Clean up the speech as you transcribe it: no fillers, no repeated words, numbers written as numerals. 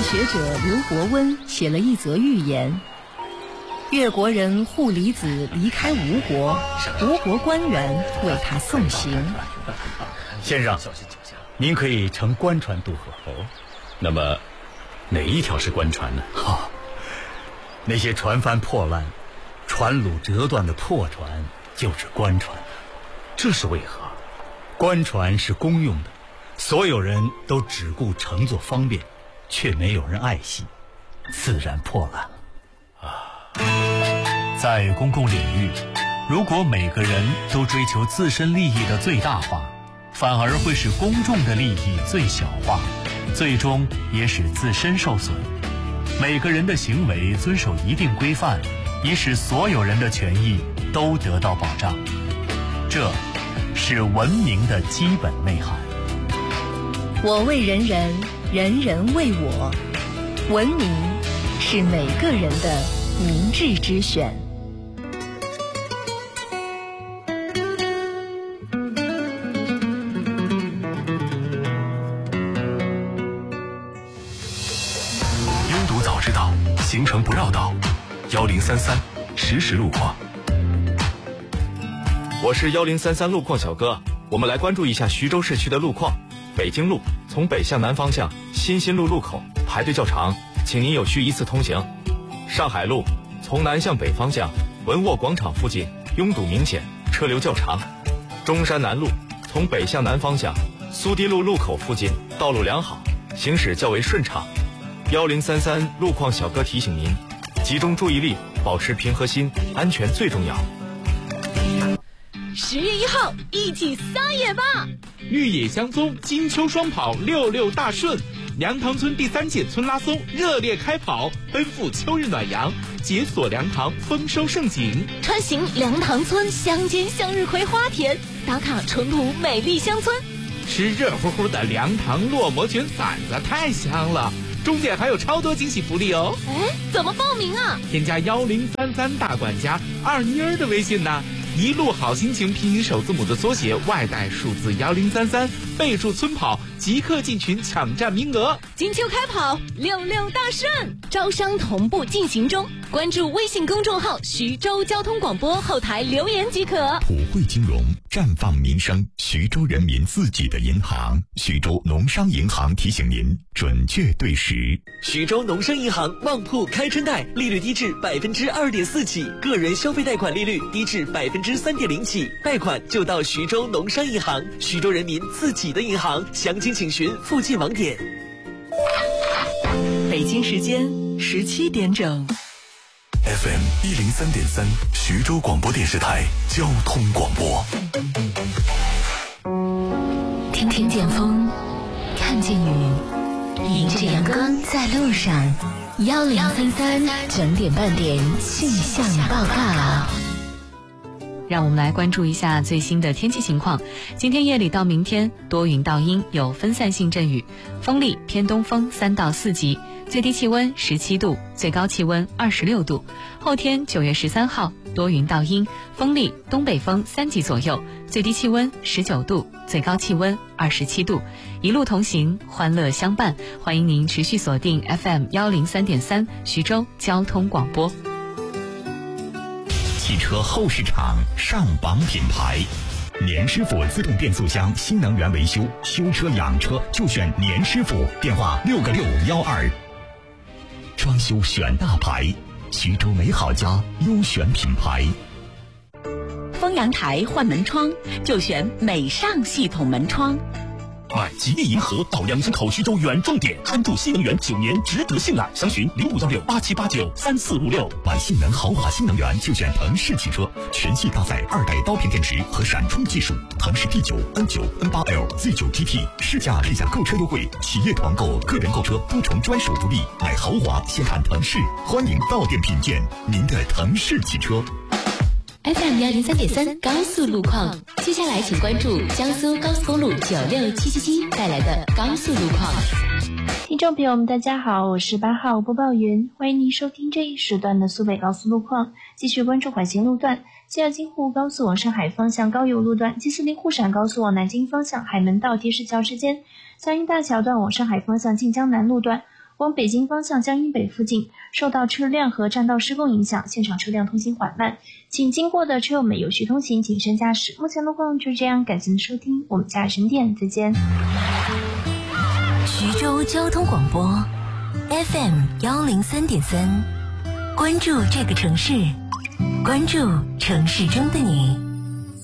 代学者刘伯温写了一则寓言：越国人户离子离开吴国，吴国官员为他送行。 先生，您可以乘官船渡河。那么哪一条是官船呢？那些船帆破烂、船橹折断的破船就是官船。这是为何？官船是公用的，所有人都只顾乘坐方便，却没有人爱惜，自然破烂了。 在公共领域，如果每个人都追求自身利益的最大化，反而会使公众的利益最小化，最终也使自身受损。每个人的行为遵守一定规范，以使所有人的权益都得到保障。这是文明的基本内涵。 我为人人，人人为我。文明是每个人的明智之选。 拥堵早知道，行程不绕道。1033实时路况。 我是1033路况小哥，我们来关注一下徐州市区的路况。北京路从北向南方向新兴路路口排队较长，请您有序依次通行。上海路从南向北方向文沃广场附近拥堵明显，车流较长。中山南路从北向南方向苏堤路路口附近道路良好，行驶较为顺畅。1033路况小哥提醒您，集中注意力，保持平和心，安全最重要。 10月1号，一起撒野吧！ 绿野香踪，金秋双跑66大顺，梁塘村第3届村拉松热烈开跑，奔赴秋日暖阳，解锁梁塘丰收盛景。 穿行梁塘村乡间向日葵花田，打卡淳朴美丽乡村。 吃热乎乎的梁塘烙馍卷馓子太香了，中间还有超多惊喜福利哦！ 哎，怎么报名啊？ 添加1033大管家二妮儿的微信呢？一路好心情拼音首字母的缩写，外带数字1033，备注村跑，即刻进群抢占名额。 金秋开跑，66大顺，招商同步进行中。关注微信公众号徐州交通广播，后台留言即可。 普惠金融，绽放民生，徐州人民自己的银行。徐州农商银行提醒您，准确对时。 徐州农商银行旺铺开春贷，利率低至2.4%起，个人消费贷款利率低至3.0%起，贷款就到徐州农商银行，徐州人民自己的银行。详情请询附近网点。 北京时间17点整。 FM 103.3，徐州广播电视台交通广播。 听见风，看见雨，迎着阳光在路上。1033整点半点气象报告。 让我们来关注一下最新的天气情况。今天夜里到明天多云到阴，有分散性阵雨，风力偏东风3到4级，最低气温17度，最高气温26度。后天9月13号多云到阴，风力东北风3级左右，最低气温19度，最高气温27度。一路同行，欢乐相伴，欢迎您持续锁定 FM 103.3徐州交通广播。 汽车后市场上榜品牌，年师傅自动变速箱新能源维修，修车养车就选年师傅，电话6个612。装修选大牌，徐州美好家优选品牌。 丰阳台换门窗就选美尚系统门窗。 买吉利银河到2江口徐州原重点，专注新能源9年，值得信赖。详询051687893456。 买性能豪华新能源就选腾势汽车，全系搭载2代刀片电池和闪充技术。腾势 T9、N9、N8L、Z9 GT，试驾立享购车优惠，企业团购、个人购车多重专属福利。买豪华先看腾势，欢迎到店品鉴您的腾势汽车。 FM 103.3高速路况，接下来请关注江苏高速公路96777带来的高速路况。 听众朋友们，大家好，我是8号播报员，欢迎您收听这一时段的苏北高速路况。继续关注缓行路段，7号京沪高速往上海方向高邮路段，740沪陕高速往南京方向海门到提市桥之间，江阴大桥段往上海方向晋江南路段。 往北京方向江阴北附近受到车辆和占道施工影响，现场车辆通行缓慢，请经过的车友们有序通行，谨慎驾驶。目前路况就是这样，感谢您的收听，我们下神店再见。 徐州交通广播 FM 103.3，关注这个城市，关注城市中的你。